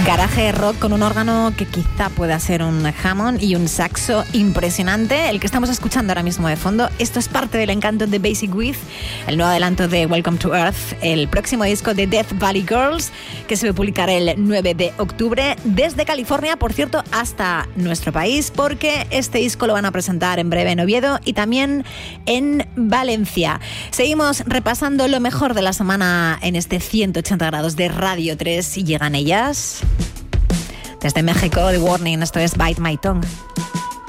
Garaje rock con un órgano que quizá pueda ser un Hammond y un saxo impresionante, el que estamos escuchando ahora mismo de fondo. Esto es parte del encanto de Basic With, el nuevo adelanto de Welcome to Earth, el próximo disco de Death Valley Girls, que se publicará el 9 de octubre desde California, por cierto, hasta nuestro país, porque este disco lo van a presentar en breve en Oviedo y también en Valencia. Seguimos repasando lo mejor de la semana en este 180 grados de Radio 3 y llegan ellas desde México, The Warning. Esto es Bite My Tongue.